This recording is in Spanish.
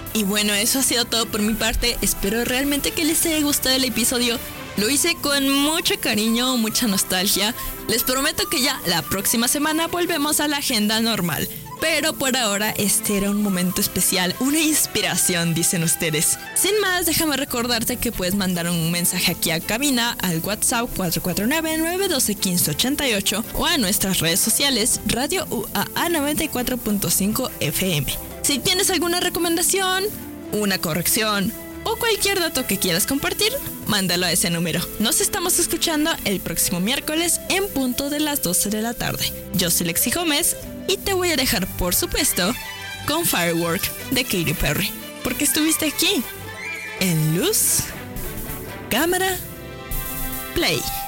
Y bueno, eso ha sido todo por mi parte. Espero realmente que les haya gustado el episodio. Lo hice con mucho cariño, mucha nostalgia. Les prometo que ya la próxima semana volvemos a la agenda normal. Pero por ahora este era un momento especial, una inspiración, dicen ustedes. Sin más, déjame recordarte que puedes mandar un mensaje aquí a cabina al WhatsApp 449-912-1588 o a nuestras redes sociales Radio UAA 94.5 FM. Si tienes alguna recomendación, una corrección o cualquier dato que quieras compartir, mándalo a ese número. Nos estamos escuchando el próximo miércoles en punto de las 12 de la tarde. Yo soy Lexi Gómez y te voy a dejar, por supuesto, con Firework de Katy Perry. Porque estuviste aquí en Luz, Cámara, Play.